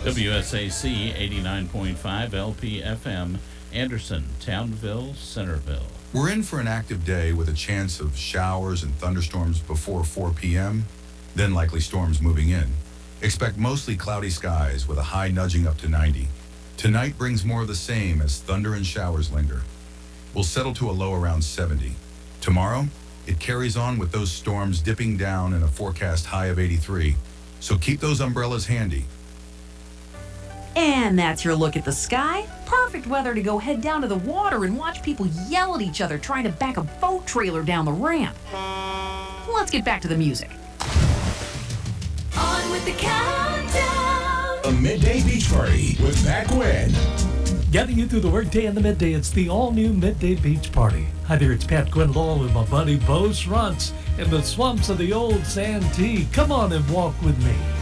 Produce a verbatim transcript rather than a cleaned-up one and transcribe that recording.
W S A C eighty-nine point five L P F M, Anderson, Townville, Centerville. We're in for an active day with a chance of showers and thunderstorms before four p.m., then likely storms moving in. Expect mostly cloudy skies with a high nudging up to ninety. Tonight brings more of the same as thunder and showers linger. We'll settle to a low around seventy. Tomorrow, it carries on with those storms dipping down and a forecast high of eighty-three. So keep those umbrellas handy. And that's your look at the sky. Perfect weather to go head down to the water and watch people yell at each other trying to back a boat trailer down the ramp. Let's get back to the music. On with the countdown. A Midday Beach Party with Pat Quinn. Getting you through the workday and the midday, it's the all-new Midday Beach Party. Hi there, it's Pat Quinn Lowell with my buddy Bo Schruntz in the swamps of the old Santee. Come on and walk with me.